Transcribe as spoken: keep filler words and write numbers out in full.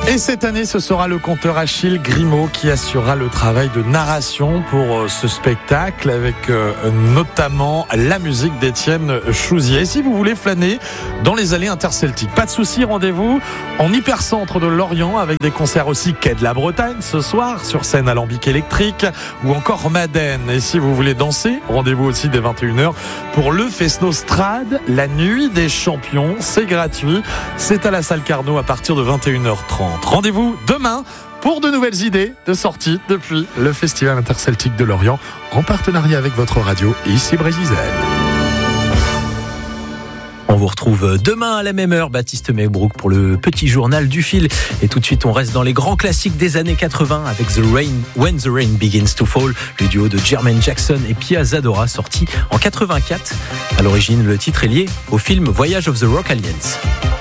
Et cette année, ce sera le conteur Achille Grimaud qui assurera le travail de narration pour ce spectacle, avec notamment la musique d'Étienne Chouzier. Si vous voulez flâner dans les allées interceltiques, pas de souci, rendez-vous en hypercentre de Lorient, avec des concerts aussi quai de la Bretagne ce soir, sur scène alambic électrique, ou encore Madène. Et si vous voulez danser, rendez-vous aussi dès vingt et une heures pour le Fesnostrade, la nuit des champions. C'est gratuit, c'est à la salle Carnot à partir de vingt et une heures trente. Rendez-vous demain pour de nouvelles idées de sortie depuis le Festival interceltique de Lorient, en partenariat avec votre radio ici Brésisel. On vous retrouve demain à la même heure, Baptiste Maybrook, pour le petit journal du fil. Et tout de suite, on reste dans les grands classiques des années quatre-vingts avec The Rain, When the Rain Begins to Fall, le duo de Jermaine Jackson et Pia Zadora, sorti en quatre-vingt-quatre. À l'origine, le titre est lié au film Voyage of the Rock Aliens.